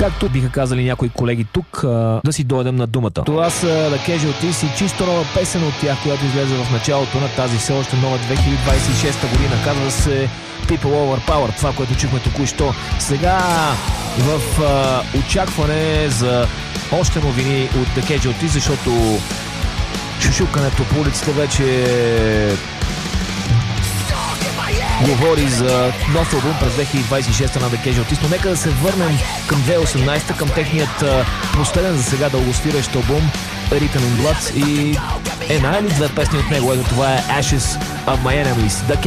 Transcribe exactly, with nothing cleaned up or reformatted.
както биха казали някои колеги тук, да си дойдем на думата. Това са The Casualties и чисто нова песен от тях, която излезе в началото на тази все още нова две хиляди двадесет и шеста година. Казва се People Over Power, това, което чухме току-що. Сега в а, очакване за още новини от The Casualties, защото шушукането по улиците вече говори за нов албум през две хиляди двадесет и шеста на The Casualties, но нека да се върнем към две хиляди и осемнадесета, към техният а, последен за сега дългосвирещ албум Written in Blood и една или две песни от него. Ето това е Ashes of My Enemies. The